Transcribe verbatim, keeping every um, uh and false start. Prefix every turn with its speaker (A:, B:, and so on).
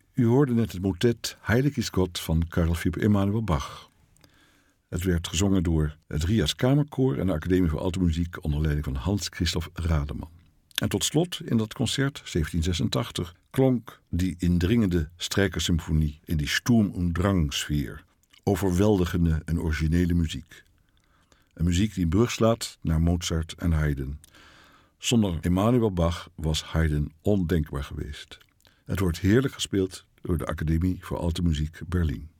A: U hoorde net het motet Heilig ist Gott van Carl Philipp Emanuel Bach. Het werd gezongen door het Rias Kamerkoor en de Academie voor Alte Muziek onder leiding van Hans Christoph Rademan. En tot slot, in dat concert, zeventien zesentachtig, klonk die indringende strijkersymfonie in die Sturm- und Drang-sfeer. Overweldigende en originele muziek. Een muziek die een brug slaat naar Mozart en Haydn. Zonder Emanuel Bach was Haydn ondenkbaar geweest. Het wordt heerlijk gespeeld door de Academie voor Alte Muziek Berlin.